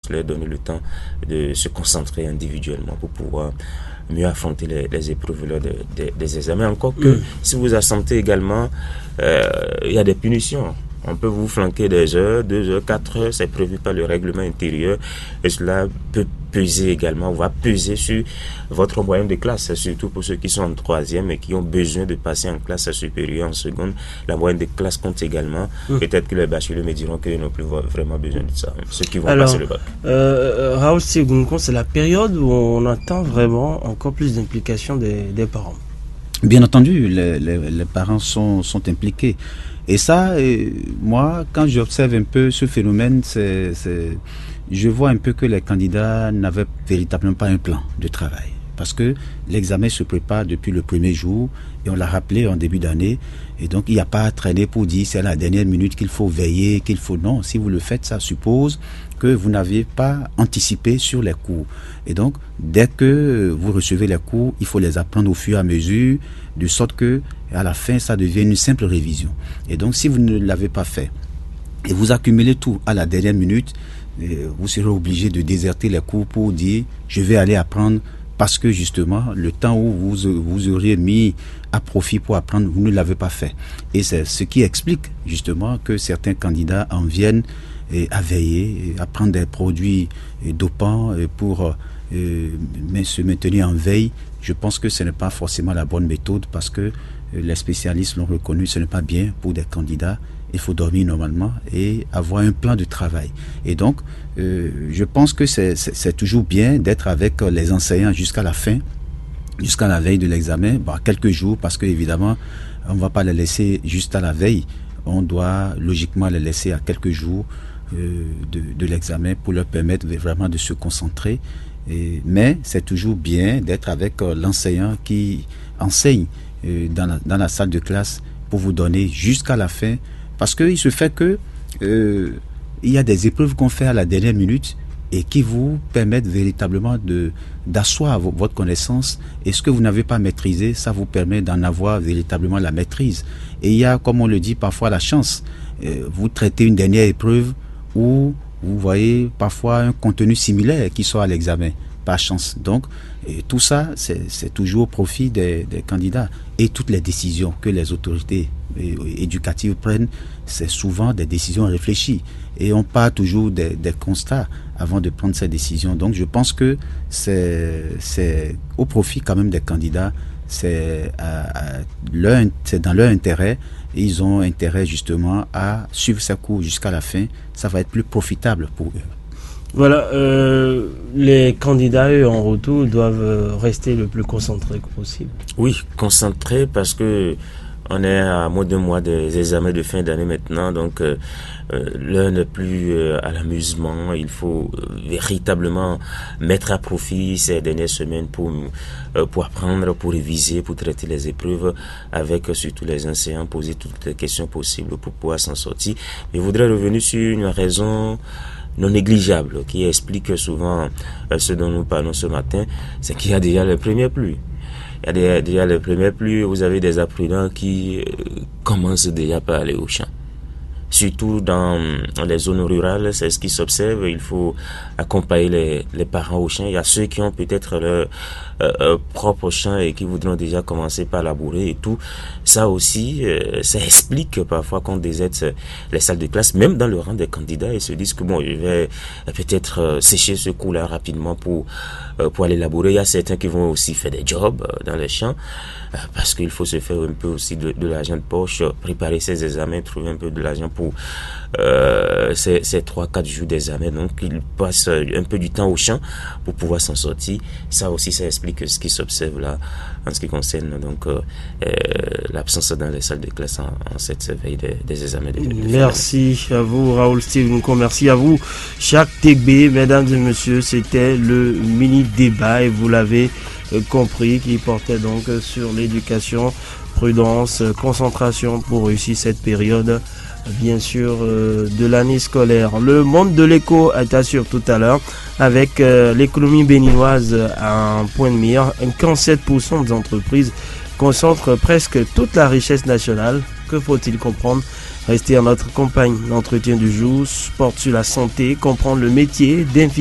scolaire, donner le temps de se concentrer individuellement pour pouvoir mieux affronter les épreuves lors des examens. Encore que, si vous assentez également, il y a des punitions. On peut vous flanquer des heures, 2 heures, 4 heures, c'est prévu par le règlement intérieur et cela peut peser également, va peser sur votre moyenne de classe, surtout pour ceux qui sont en 3e et qui ont besoin de passer en classe supérieure, en seconde. La moyenne de classe compte également. Peut-être que les bacheliers me diront qu'ils n'ont plus vraiment besoin de ça, ceux qui vont passer le bac. Raoul Segunko, c'est la période où on attend vraiment encore plus d'implication des parents. Bien entendu, les parents sont impliqués. Et ça, moi, quand j'observe un peu ce phénomène, je vois un peu que les candidats n'avaient véritablement pas un plan de travail. Parce que l'examen se prépare depuis le premier jour, et on l'a rappelé en début d'année, et donc il n'y a pas à traîner pour dire c'est à la dernière minute qu'il faut veiller, qu'il faut... Non, si vous le faites, ça suppose que vous n'avez pas anticipé sur les cours. Et donc, dès que vous recevez les cours, il faut les apprendre au fur et à mesure, de sorte que à la fin, ça devient une simple révision. Et donc, si vous ne l'avez pas fait, et vous accumulez tout à la dernière minute, vous serez obligé de déserter les cours pour dire « je vais aller apprendre » parce que justement, le temps où vous auriez mis à profit pour apprendre, vous ne l'avez pas fait. Et c'est ce qui explique justement que certains candidats en viennent à veiller, à prendre des produits dopants pour se maintenir en veille. Je pense que ce n'est pas forcément la bonne méthode parce que les spécialistes l'ont reconnu, ce n'est pas bien pour des candidats. Il faut dormir normalement et avoir un plan de travail. Et donc, je pense que c'est toujours bien d'être avec les enseignants jusqu'à la fin, jusqu'à la veille de l'examen, quelques jours, parce que évidemment, on ne va pas les laisser juste à la veille. On doit logiquement les laisser à quelques jours de l'examen pour leur permettre vraiment de se concentrer. Mais c'est toujours bien d'être avec l'enseignant qui enseigne dans la salle de classe pour vous donner jusqu'à la fin. Parce qu'il se fait que il y a des épreuves qu'on fait à la dernière minute et qui vous permettent véritablement d'asseoir votre connaissance. Et ce que vous n'avez pas maîtrisé, ça vous permet d'en avoir véritablement la maîtrise. Et il y a, comme on le dit, parfois la chance. Vous traitez une dernière épreuve où vous voyez parfois un contenu similaire qui sort à l'examen, par chance. Donc, tout ça, c'est toujours au profit des candidats. Et toutes les décisions que les autorités éducatives prennent, c'est souvent des décisions réfléchies. Et on part toujours des constats avant de prendre ces décisions. Donc, je pense que c'est au profit quand même des candidats. C'est dans leur intérêt. Et ils ont intérêt justement à suivre ces cours jusqu'à la fin. Ça va être plus profitable pour eux. Voilà, les candidats, eux, en retour, doivent rester le plus concentrés que possible. Oui, concentrés parce que on est à moins d'un mois des examens de fin d'année maintenant, donc l'heure n'est plus à l'amusement. Il faut véritablement mettre à profit ces dernières semaines pour apprendre, pour réviser, pour traiter les épreuves avec surtout les enseignants, poser toutes les questions possibles pour pouvoir s'en sortir. Mais je voudrais revenir sur une raison non négligeable qui explique souvent ce dont nous parlons ce matin, c'est qu'il y a déjà les premières pluies. Il y a déjà les premières pluies, vous avez des apprenants qui commencent déjà par aller au champ. Surtout dans les zones rurales, c'est ce qui s'observe. Il faut accompagner les parents au champ. Il y a ceux qui ont peut-être leur propre champ et qui voudront déjà commencer par labourer et tout. Ça aussi, ça explique parfois qu'on déserte les salles de classe, même dans le rang des candidats, et se disent que bon, je vais peut-être sécher ce coup-là rapidement pour aller labourer. Il y a certains qui vont aussi faire des jobs dans les champs parce qu'il faut se faire un peu aussi de l'argent de poche, préparer ses examens, trouver un peu de l'argent pour ces 3-4 jours d'examen. Donc il passe un peu du temps au champ pour pouvoir s'en sortir. Ça aussi, ça explique ce qui s'observe là en ce qui concerne donc l'absence dans les salles de classe en cette veille des examens de Merci à vous, Raoul Segunko. Merci à vous, Jacques Tegbe. Mesdames et messieurs, c'était le mini débat et vous l'avez compris, qui portait donc sur l'éducation, prudence, concentration pour réussir cette période, bien sûr, de l'année scolaire. Le monde de l'éco est assuré tout à l'heure avec l'économie béninoise à un point de mire. 47% des entreprises concentrent presque toute la richesse nationale. Que faut-il comprendre? Restez à notre compagnie. L'entretien du jour porte sur la santé, comprendre le métier d'infirmier